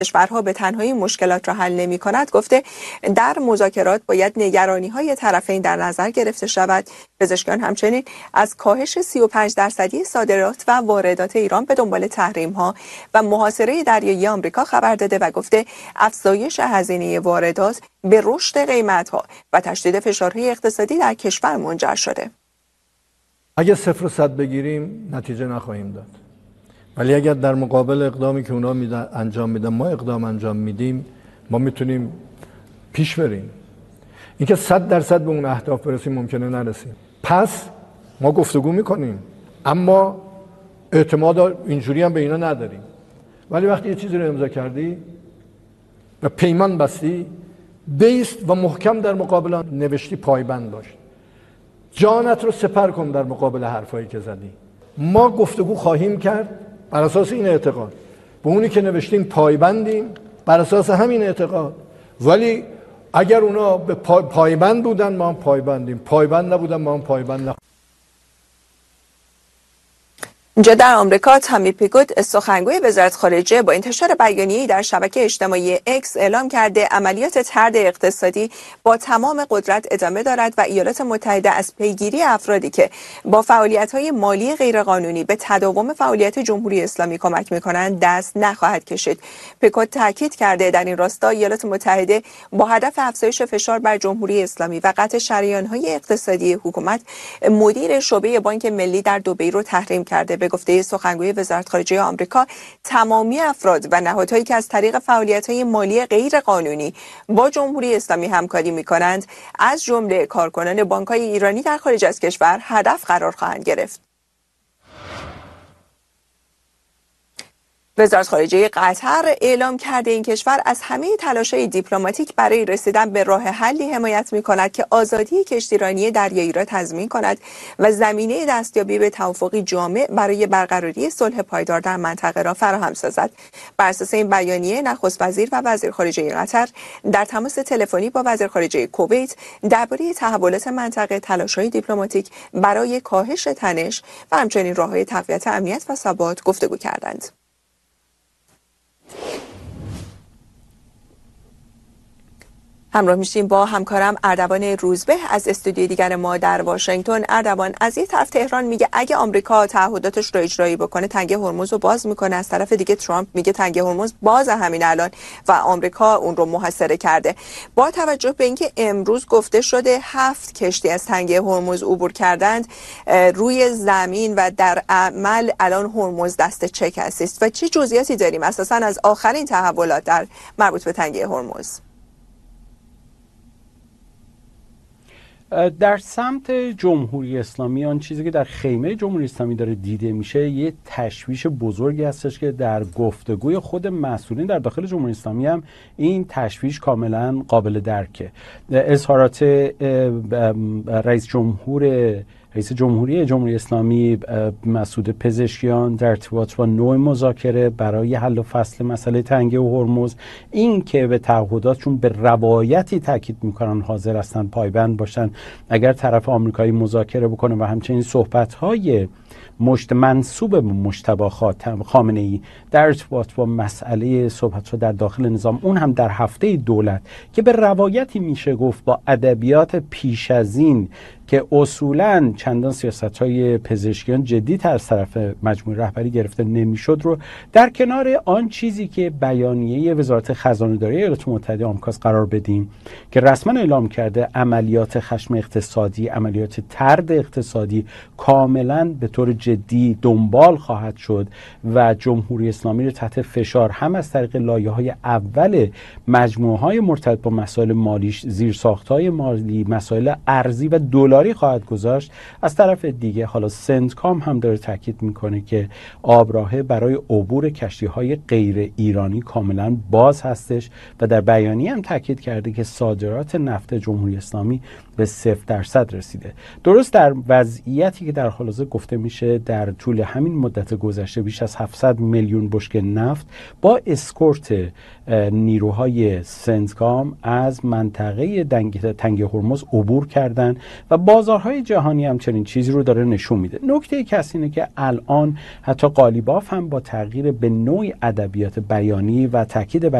کشورها به تنهایی مشکلات را حل نمی‌کند گفته در مذاکرات باید نگرانی‌های طرفین در نظر گرفته شود. پزشکیان همچنین از کاهش 35% صادرات و واردات ایران به دنبال تحریم‌ها و محاصره دریایی آمریکا خبر داده و گفته افزایش هزینه واردات به رشد قیمت‌ها و تشدید فشارهای اقتصادی در کشور منجر شده. اگه 0 و 100 بگیریم نتیجه نخواهیم داد، ولی اگر در مقابل اقدامی که اونا انجام میدن ما اقدام انجام میدیم ما میتونیم پیش بریم. اینکه 100% به اون اهداف برسیم ممکنه نرسیم، پس ما گفتگو میکنیم اما اعتماد اینجوری هم به اینا نداریم. ولی وقتی یه چیزی رو امضا کردی و پیمان بستی بیست و محکم در مقابل نوشتی پایبند باش، جانت رو سپر کن در مقابل حرفایی که زدی. ما گفتگو خواهیم کرد بر اساس این اعتقاد، به اونی که نوشتیم پایبندیم بر اساس همین اعتقاد. ولی اگر اونا به پایبند بودن ما هم پایبندیم، پایبند نبودن ما هم پایبند نخواهیم. اینجا در آمریکا تامی پیگوت سخنگوی وزارت خارجه با انتشار بیانیه‌ای در شبکه اجتماعی اکس اعلام کرده عملیات طرد اقتصادی با تمام قدرت ادامه دارد و ایالات متحده از پیگیری افرادی که با فعالیت‌های مالی غیرقانونی به تداوم فعالیت جمهوری اسلامی کمک می‌کنند دست نخواهد کشید. پیگوت تاکید کرده در این راستا ایالات متحده با هدف افزایش فشار بر جمهوری اسلامی و قطع شریان‌های اقتصادی حکومت مدیر شعبه بانک ملی در دبی رو تحریم کرده. به گفته سخنگوی وزارت خارجه آمریکا تمامی افراد و نهادهایی که از طریق فعالیت‌های مالی غیر قانونی با جمهوری اسلامی همکاری می‌کنند از جمله کارکنان بانک‌های ایرانی در خارج از کشور هدف قرار خواهند گرفت. وزارت خارجه قطر اعلام کرده این کشور از همه تلاش‌های دیپلماتیک برای رسیدن به راه حلی حمایت می‌کند که آزادی کشتیرانی دریایی را تضمین کند و زمینه دستیابی به توافقی جامع برای برقراری صلح پایدار در منطقه را فراهم سازد. بر اساس این بیانیه نخست وزیر و وزیر خارجه قطر در تماس تلفنی با وزیر خارجه کویت درباره تحولات منطقه، تلاش‌های دیپلماتیک برای کاهش تنش و همچنین راه‌های تقویت امنیت و ثبات گفتگو کردند. همراه میشیم با همکارم اردوان روزبه از استودیوی دیگر ما در واشنگتن. اردوان، از این طرف تهران میگه اگه آمریکا تعهداتش رو اجرایی بکنه تنگه هرمز رو باز میکنه، از طرف دیگه ترامپ میگه تنگه هرمز باز همین الان و آمریکا اون رو محاصره کرده. با توجه به اینکه امروز گفته شده 7 کشتی از تنگه هرمز عبور کردند، روی زمین و در عمل الان هرمز دست چه کسی است و چه جزئیاتی داریم اساساً از آخرین تحولات در مربوط به تنگه هرمز؟ در سمت جمهوری اسلامی آن چیزی که در خیمه جمهوری اسلامی داره دیده میشه یه تشویش بزرگی هستش که در گفتگوی خود مسئولین در داخل جمهوری اسلامی هم این تشویش کاملا قابل درکه. اظهارات رئیس جمهوری جمهوری اسلامی مسعود پزشکیان در ارتباط با نوع مذاکره برای حل و فصل مسئله تنگه و هرمز، این که به تعهداتشون به روایتی تاکید میکنن حاضر هستن پایبند باشن اگر طرف آمریکایی مذاکره بکنه و همچنین صحبت‌های منسوب به مجتبی خامنه‌ای در ارتباط با مسئله صحبت‌ها در داخل نظام، اون هم در هفته دولت که به روایتی میشه گفت با ادبیات پیش از این که اصولاً چندان سیاست‌های پزشکیان جدی تر از طرف مجموعه رهبری گرفته نمیشد رو در کنار آن چیزی که بیانیه وزارت خزانه‌داری ایالات متحده آمریکا قرار بدیم که رسما اعلام کرده عملیات خشم اقتصادی، عملیات طرد اقتصادی کاملاً به طور جدی دنبال خواهد شد و جمهوری اسلامی رو تحت فشار هم از طریق لایه‌های اول مجموعه‌های مرتبط با مسائل مالی، زیرساخت‌های مالی، مسائل ارزی و دلاری خواهد گذاشت. از طرف دیگه حالا سنتکام هم داره تاکید میکنه که آبراهه برای عبور کشتی‌های غیر ایرانی کاملا باز هستش و در بیانیه هم تاکید کرده که صادرات نفت جمهوری اسلامی به 0% رسیده. درست در وضعیتی که در حال حاضر گفته میشه در طول همین مدت گذشته بیش از 700 میلیون بشکه نفت با اسکورت نیروهای سنتکام از منطقه تنگه هرمز عبور کردند و با بازارهای جهانی هم چنین چیزی رو داره نشون میده. نکته کسی اینه که الان حتی قالیباف هم با تغییر به نوع ادبیات بیانی و تاکید